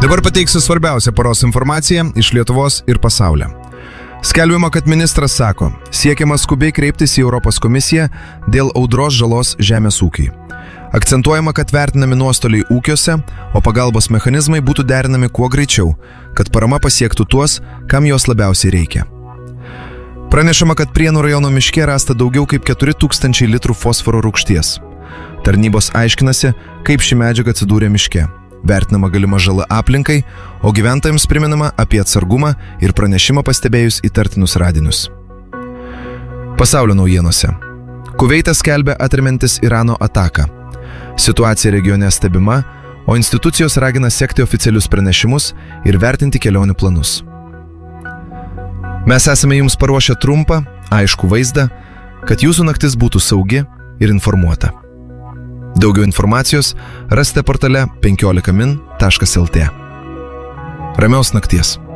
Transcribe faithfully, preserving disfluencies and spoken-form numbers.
Dabar pateiksiu svarbiausią paros informaciją iš Lietuvos ir pasaulio. Skelbiama, kad ministras sako, siekiama skubiai kreiptis į Europos komisiją dėl audros žalos žemės ūkiai. Akcentuojama, kad vertinami nuostoliai ūkiuose, o pagalbos mechanizmai būtų derinami kuo greičiau, kad parama pasiektų tuos, kam jos labiausiai reikia. Pranešama, kad Prienų rajono miške rasta daugiau kaip keturi tūkstančiai litrų fosforo rūgšties. Tarnybos aiškinasi, kaip ši medžiaga atsidūrė miške. Vertinama galima žala aplinkai, o gyventojams priminama apie atsargumą ir pranešimą pastebėjus įtartinus radinius. Pasaulio naujienose. Kuveitas skelbia atremiantis Irano ataką. Situacija regione stebima, o institucijos ragina sekti oficialius pranešimus ir vertinti kelionių planus. Mes esame jums paruošę trumpą, aiškų vaizdą, kad jūsų naktis būtų saugi ir informuota. Daugiau informacijos rasite portale penkiolika min taškas el tė. Ramiaus nakties.